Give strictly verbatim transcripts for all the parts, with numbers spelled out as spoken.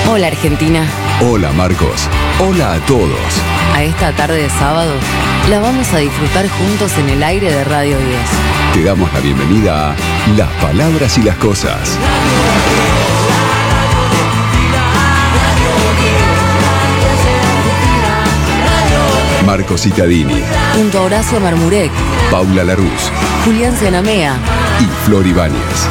Hola Argentina. Hola Marcos. Hola a todos. A esta tarde de sábado la vamos a disfrutar juntos en el aire de Radio diez. Te damos la bienvenida a Las Palabras y las Cosas. Marcos Cittadini, junto a Horacio Marmurek, Paula Laruz, Julián Zenamea y Flor Ibáñez.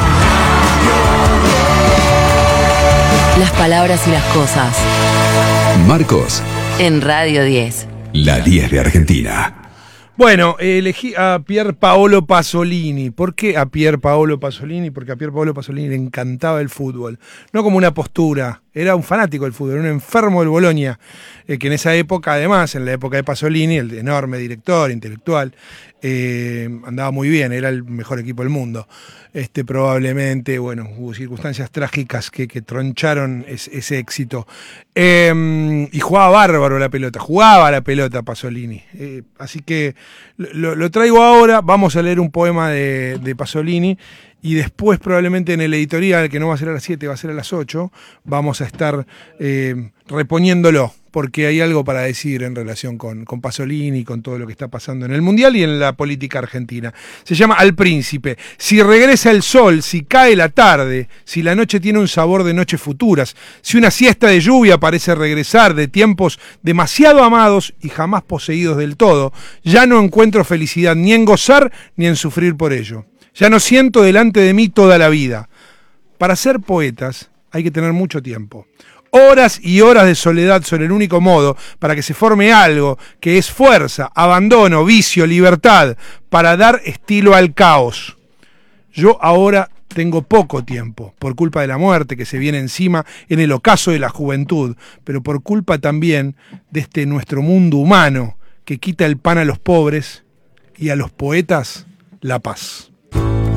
Las palabras y las cosas. Marcos. En Radio diez. La diez de Argentina. Bueno, elegí a Pier Paolo Pasolini. ¿Por qué a Pier Paolo Pasolini? Porque a Pier Paolo Pasolini le encantaba el fútbol. No como una postura, era un fanático del fútbol, era un enfermo del Bolonia, eh, que en esa época, además, en la época de Pasolini, el enorme director, intelectual, eh, andaba muy bien, era el mejor equipo del mundo. Este, probablemente, bueno, hubo circunstancias trágicas que, que troncharon es, ese éxito. Eh, y jugaba bárbaro la pelota, jugaba la pelota Pasolini. Eh, así que lo, lo traigo ahora, vamos a leer un poema de, de Pasolini. Y después probablemente en el editorial, que no va a ser a las siete, va a ser a las ocho, vamos a estar eh, reponiéndolo, porque hay algo para decir en relación con, con Pasolini, con todo lo que está pasando en el Mundial y en la política argentina. Se llama Al Príncipe. Si regresa el sol, si cae la tarde, si la noche tiene un sabor de noches futuras, si una siesta de lluvia parece regresar de tiempos demasiado amados y jamás poseídos del todo, ya no encuentro felicidad ni en gozar ni en sufrir por ello. Ya no siento delante de mí toda la vida. Para ser poetas hay que tener mucho tiempo. Horas y horas de soledad son el único modo para que se forme algo que es fuerza, abandono, vicio, libertad, para dar estilo al caos. Yo ahora tengo poco tiempo, por culpa de la muerte que se viene encima en el ocaso de la juventud, pero por culpa también de este nuestro mundo humano que quita el pan a los pobres y a los poetas la paz.